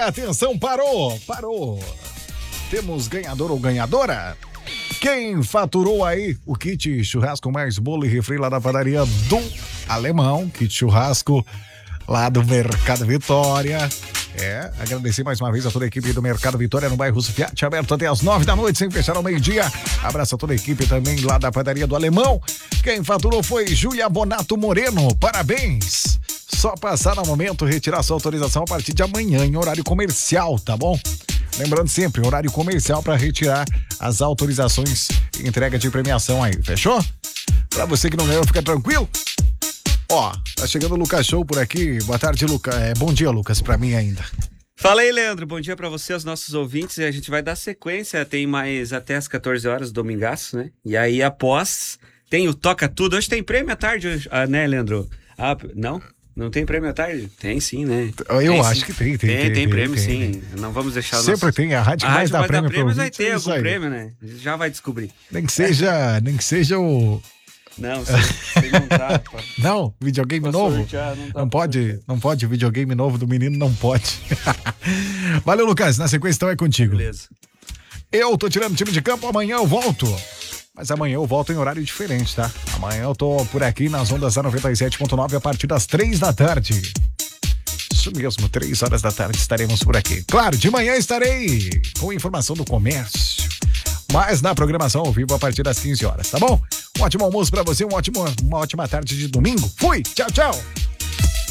atenção, parou. Temos ganhador ou ganhadora? Quem faturou aí o kit churrasco mais bolo e refri lá da padaria do Alemão, kit churrasco lá do Mercado Vitória. Agradecer mais uma vez a toda a equipe do Mercado Vitória no bairro Fiat, aberto até as 9 da noite, sem fechar ao meio-dia. Abraço a toda a equipe também lá da padaria do Alemão. Quem faturou foi Júlia Bonato Moreno, parabéns. Só passar no momento, retirar sua autorização a partir de amanhã em horário comercial, tá bom? Lembrando sempre, horário comercial para retirar as autorizações e entrega de premiação aí, fechou? Pra você que não ganhou, fica tranquilo. Tá chegando o Lucas Show por aqui. Boa tarde, Lucas. Bom dia, Lucas, pra mim ainda. Fala aí, Leandro. Bom dia pra você, aos nossos ouvintes. A gente vai dar sequência, tem mais até as 14 horas, domingaço, né? E aí, após, tem o Toca Tudo. Hoje tem prêmio à tarde, né, Leandro? Não? Não tem prêmio à tarde? Tem sim, né? Eu acho que tem. Tem prêmio, sim. Não vamos deixar o Sempre tem, a rádio que mais dá prêmio pro ouvinte. Vai ter algum prêmio, né? Já vai descobrir. Nem que seja o... Não, você não tá. Não, videogame novo? Sortear, não pode, videogame novo do menino não pode. Valeu, Lucas, na sequência então é contigo. Beleza. Eu tô tirando o time de campo, amanhã eu volto. Mas amanhã eu volto em horário diferente, tá? Amanhã eu tô por aqui nas ondas da 97.9 a partir das 3 da tarde. Isso mesmo, 3 horas da tarde estaremos por aqui. Claro, de manhã estarei com informação do comércio, mas na programação ao vivo a partir das 15 horas, tá bom? Um ótimo almoço pra você, uma ótima tarde de domingo. Fui, tchau.